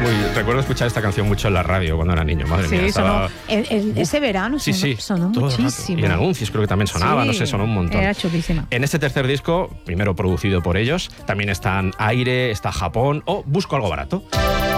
Recuerdo escuchar esta canción mucho en la radio cuando era niño, madre mía. Sonó, ese verano sonó muchísimo. Y en anuncios creo que también sonaba, no sé, sonó un montón. Era chulísima. En este tercer disco, primero producido por ellos, también están Aire, está Japón o Busco algo barato.